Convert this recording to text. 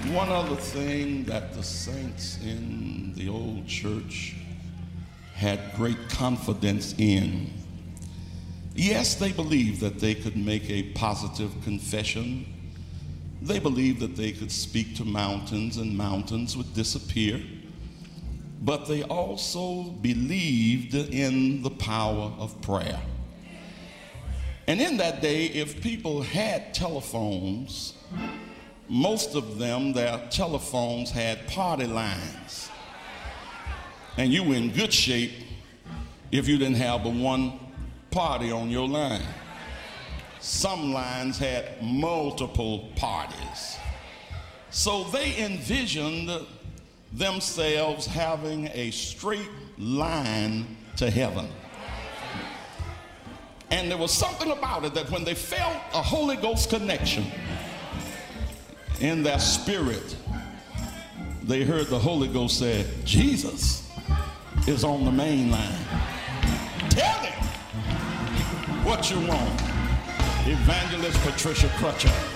One other thing that the saints in the old church had great confidence in. Yes, they believed that they could make a positive confession. They believed that they could speak to mountains and mountains would disappear. But they also believed in the power of prayer. And in that day, if people had telephones, most of them, their telephones had party lines. And you were in good shape if you didn't have but one party on your line. Some lines had multiple parties. So they envisioned themselves having a straight line to heaven. And there was something about it that when they felt a Holy Ghost connection in their spirit, they heard the Holy Ghost say, Jesus is on the main line. Tell him what you want. Evangelist Patricia Crutcher.